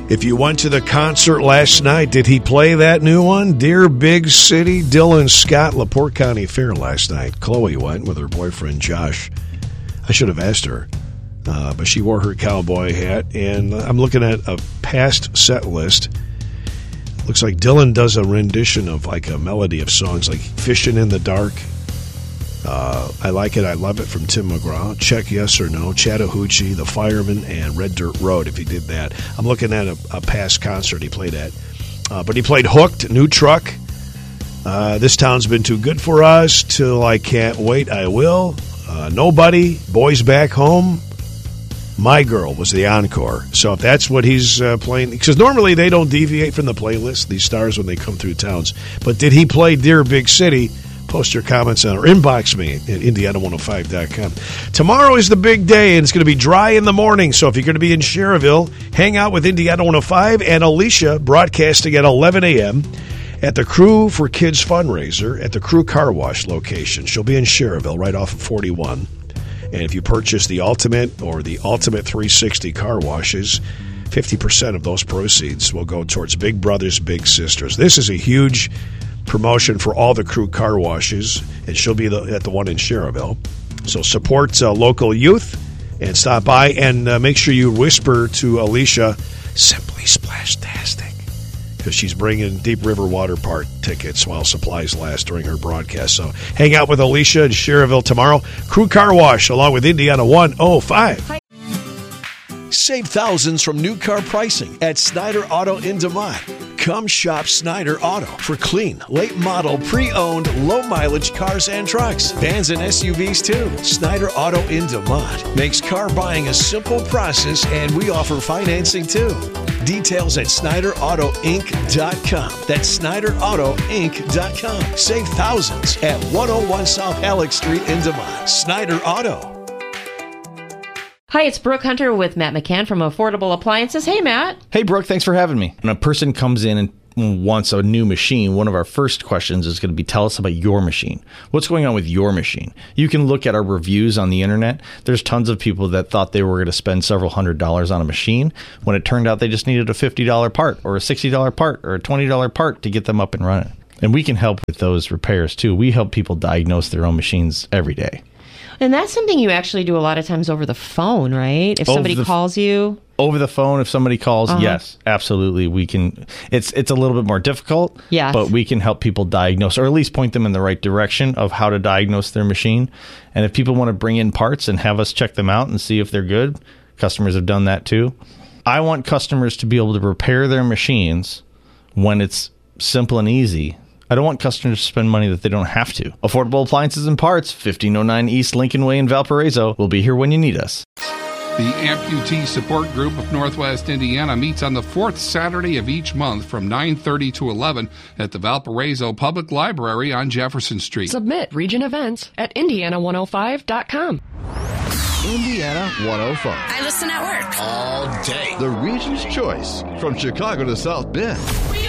If you went to the concert last night, did he play that new one? Dear Big City, Dylan Scott, LaPorte County Fair last night. Chloe went with her boyfriend, Josh. I should have asked her, but she wore her cowboy hat. And I'm looking at a past set list. Looks like Dylan does a rendition of like a melody of songs like Fishing in the Dark. I Like It, I Love It from Tim McGraw. Check Yes or No, Chattahoochee, The Fireman, and Red Dirt Road if he did that. I'm looking at a past concert he played at. But he played Hooked, New Truck. This Town's Been Too Good for Us, Till I Can't Wait, I Will. Nobody, Boys Back Home. My Girl was the encore. So if that's what he's playing, because normally they don't deviate from the playlist, these stars, when they come through towns. But did he play Dear Big City? Post your comments on or inbox me at Indiana105.com. Tomorrow is the big day, and it's going to be dry in the morning. So if you're going to be in Schererville, hang out with Indiana 105 and Alicia broadcasting at 11 a.m. at the Crew for Kids fundraiser at the Crew Car Wash location. She'll be in Schererville, right off of 41. And if you purchase the Ultimate or the Ultimate 360 car washes, 50% of those proceeds will go towards Big Brothers Big Sisters. This is a huge promotion for all the Crew car washes, and she'll be at the one in Schererville. So support local youth and stop by and make sure you whisper to Alicia, Simply Splashtastic, because she's bringing Deep River Water Park tickets while supplies last during her broadcast. So hang out with Alicia in Schererville tomorrow. Crew Car Wash along with Indiana 105. Hi. Save thousands from new car pricing at Snyder Auto in DeMont. Come shop Snyder Auto for clean, late model, pre-owned, low-mileage cars and trucks. Vans and SUVs, too. Snyder Auto in DeMont makes car buying a simple process, and we offer financing, too. Details at SnyderAutoInc.com. That's SnyderAutoInc.com. Save thousands at 101 South Alex Street in DeMont. Snyder Auto. Hi, it's Brooke Hunter with Matt McCann from Affordable Appliances. Hey, Matt. Hey, Brooke, thanks for having me. When a person comes in and wants a new machine, one of our first questions is going to be, tell us about your machine. What's going on with your machine? You can look at our reviews on the internet. There's tons of people that thought they were going to spend several $100s on a machine when it turned out they just needed a $50 part or a $60 part or a $20 part to get them up and running. And we can help with those repairs, too. We help people diagnose their own machines every day. And that's something you actually do a lot of times over the phone, right? If somebody calls you? Over the phone, if somebody calls, yes, absolutely. We can. It's a little bit more difficult, yes, but we can help people diagnose, or at least point them in the right direction of how to diagnose their machine. And if people want to bring in parts and have us check them out and see if they're good, customers have done that too. I want customers to be able to repair their machines when it's simple and easy. I don't want customers to spend money that they don't have to. Affordable Appliances and Parts, 1509 East Lincoln Way in Valparaiso. We'll be here when you need us. The Amputee Support Group of Northwest Indiana meets on the fourth Saturday of each month from 9:30 to 11 at the Valparaiso Public Library on Jefferson Street. Submit region events at Indiana105.com. Indiana 105. I listen at work. All day. The region's choice from Chicago to South Bend.